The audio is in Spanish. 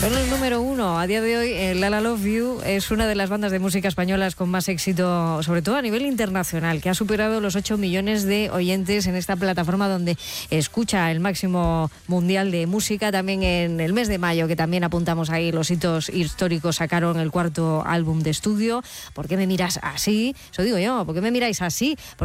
Son el número 1 a día de hoy. La La Love You es una de las bandas de música españolas con más éxito, sobre todo a nivel internacional, que ha superado los 8 millones de oyentes en esta plataforma donde escucha el máximo mundial de música. También en el mes de mayo, que también apuntamos ahí los hitos históricos, sacaron el 4º álbum de estudio. ¿Por qué me miras así? Eso digo yo, ¿por qué me miráis así?